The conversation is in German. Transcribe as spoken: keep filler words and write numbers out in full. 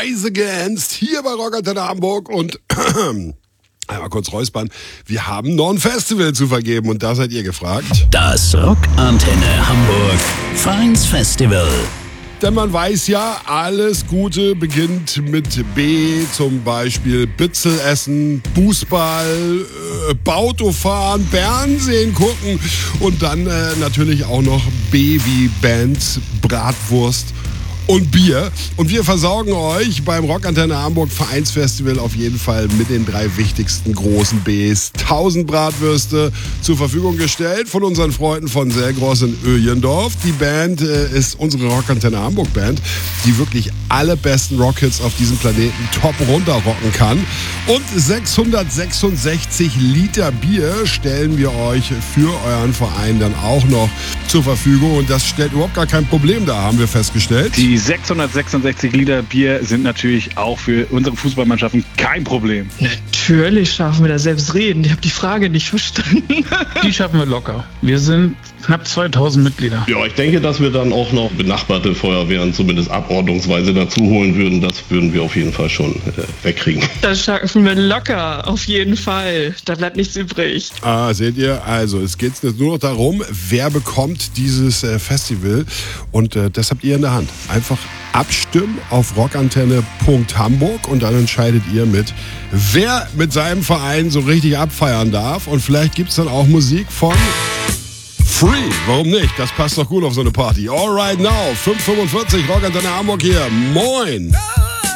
Rise Against hier bei Rockantenne Hamburg und einmal kurz räuspern. Wir haben noch ein Festival zu vergeben und da seid ihr gefragt. Das Rockantenne Hamburg Vereinsfestival. Denn man weiß ja, alles Gute beginnt mit B, zum Beispiel Bitzel essen, Fußball, äh, Auto fahren, Fernsehen gucken und dann äh, natürlich auch noch B wie Bands, Bratwurst und Bier. Und wir versorgen euch beim Rockantenne Hamburg Vereinsfestival auf jeden Fall mit den drei wichtigsten großen Bs. tausend Bratwürste zur Verfügung gestellt von unseren Freunden von Selgros in Öjendorf. Die Band äh, ist unsere Rockantenne Hamburg Band, die wirklich alle besten Rockhits auf diesem Planeten top runterrocken kann. Und sechshundertsechsundsechzig Liter Bier stellen wir euch für euren Verein dann auch noch zur Verfügung. Und das stellt überhaupt gar kein Problem dar, haben wir festgestellt. Die sechshundertsechsundsechzig Liter Bier sind natürlich auch für unsere Fußballmannschaften kein Problem. Natürlich schaffen wir das selbstredend. Ich habe die Frage nicht verstanden. Die schaffen wir locker. Wir sind knapp zweitausend Mitglieder. Ja, ich denke, dass wir dann auch noch benachbarte Feuerwehren zumindest abordnungsweise dazu holen würden. Das würden wir auf jeden Fall schon äh, wegkriegen. Das schaffen wir locker, auf jeden Fall. Da bleibt nichts übrig. Ah, seht ihr, also es geht jetzt nur noch darum, wer bekommt dieses äh, Festival und äh, das habt ihr in der Hand. Einfach abstimmen auf rockantenne punkt hamburg und dann entscheidet ihr mit, wer mit seinem Verein so richtig abfeiern darf. Und vielleicht gibt es dann auch Musik von Free. Warum nicht? Das passt doch gut auf so eine Party. All right now, fünf Uhr fünfundvierzig, Rockantenne Hamburg hier. Moin!